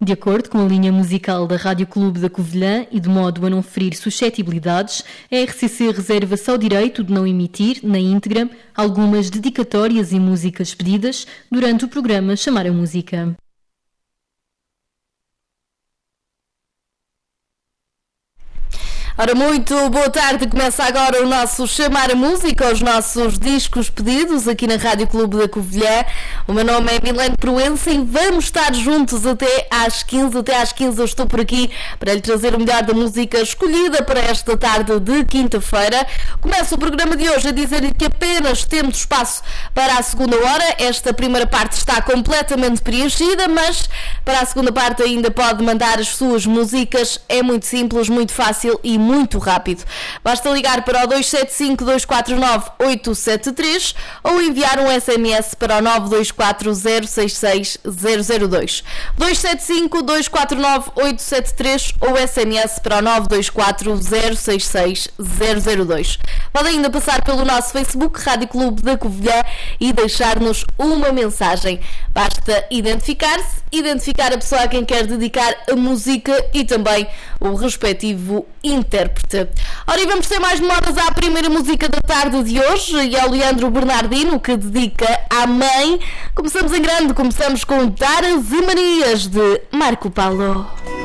De acordo com a linha musical da Rádio Clube da Covilhã e de modo a não ferir suscetibilidades, a RCC reserva só o direito de não emitir, na íntegra, algumas dedicatórias e músicas pedidas durante o programa Chamar a Música. Ora, muito boa tarde, começa agora o nosso Chamar a Música, os nossos discos pedidos aqui na Rádio Clube da Covilhã. O meu nome é Milene Proença e vamos estar juntos até às 15. Até às 15 eu estou por aqui para lhe trazer o melhor da música escolhida para esta tarde de quinta-feira. Começo o programa de hoje a dizer-lhe que apenas temos espaço para a segunda hora. Esta primeira parte está completamente preenchida, mas para a segunda parte ainda pode mandar as suas músicas. É muito simples, muito fácil e muito rápido. Basta ligar para o 275-249-873 ou enviar um SMS para o 924-066-002. 275-249-873 ou SMS para o 924-066-002. Pode ainda passar pelo nosso Facebook, Rádio Clube da Covilhã, e deixar-nos uma mensagem. Basta identificar-se, identificar a pessoa a quem quer dedicar a música e também o respectivo intérprete. Ora, e vamos ter mais demoras à primeira música da tarde de hoje, e é o Leandro Bernardino que dedica à mãe. Começamos em grande, começamos com Taras e Marias de Marco Paulo.